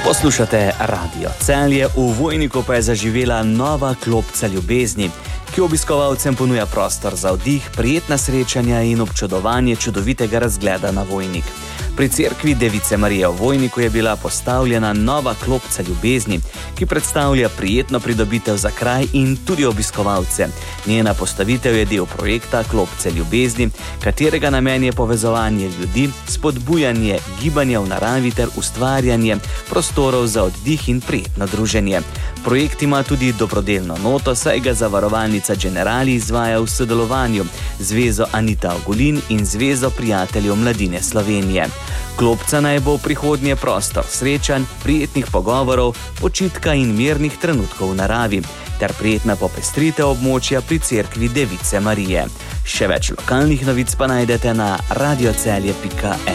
Poslušate Radio Celje, v Vojniku pa je zaživela nova klopca ljubezni, ki obiskovalcem ponuja prostor za vdih, prijetna srečanja in občudovanje čudovitega razgleda na Vojnik. Pri cerkvi Device Marije v Vojniku je bila postavljena nova klopca ljubezni, ki predstavlja prijetno pridobitev za kraj in tudi obiskovalce. Njena postavitev je del projekta Klopce ljubezni, katerega namen je povezovanje ljudi, spodbujanje gibanja v naravi ter ustvarjanje prostorov za oddih in prijetno druženje. Projekt ima tudi dobrodelno noto, saj ga Zavarovalnica Generali izvaja v sodelovanju z Zvezo Anita Ogulin in Zvezo prijateljev mladine Slovenije. Klopca naj bo v prihodnje prostor srečanj, prijetnih pogovorov, počitka in mirnih trenutkov v naravi, ter prijetna popestritev območja pri cerkvi Device Marije. Še več lokalnih novic pa najdete na radiocelje.si.